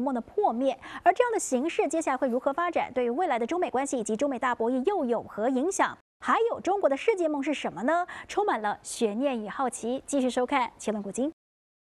梦的破灭。而这样的形势接下来会如何发展？对于未来的中美关系以及中美大博弈又有何影响？还有中国的世界梦是什么呢？充满了悬念与好奇。继续收看《千论古今》。